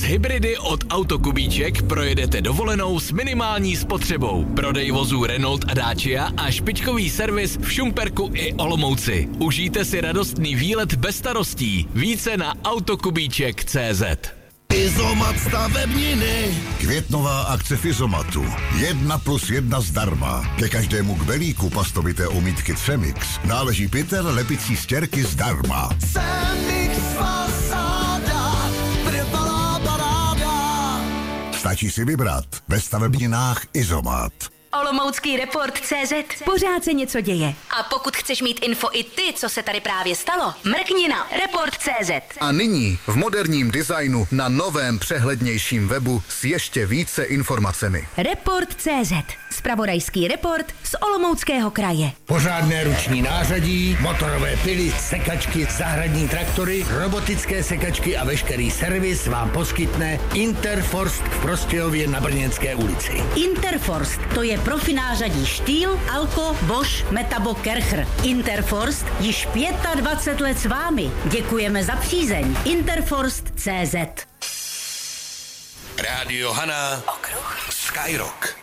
hybridy od Autokubíček projedete dovolenou s minimální spotřebou. Prodej vozů Renault a Dacia a špičkový servis v Šumperku i Olomouci. Užijte si radostný výlet bez starostí. Více na autokubíček.cz. Izomat stavebniny. Květnová akce v Izomatu. 1+1 zdarma. Ke každému kbelíku pastovité omítky Cemix náleží pytel lepicí stěrky zdarma. Cemix fasáda, trvalá paráda. Stačí si vybrat. Ve stavebninách Izomat. Olomoucký report.cz. Pořád se něco děje. A pokud chceš mít info i ty, co se tady právě stalo, mrkni na report.cz. A nyní v moderním designu na novém přehlednějším webu s ještě více informacemi. Report.cz. Zpravodajský report z Olomouckého kraje. Pořádné ruční nářadí, motorové pily, sekačky, zahradní traktory, robotické sekačky a veškerý servis vám poskytne Interforst v Prostějově na Brněnské ulici. Interforst, to je profi nářadí Štýl, Alko, Bosch, Metabo, Kercher. Interforst již 25 let s vámi. Děkujeme za přízeň. Interforst.cz. Rádio Hana. Okruh. Skyrock.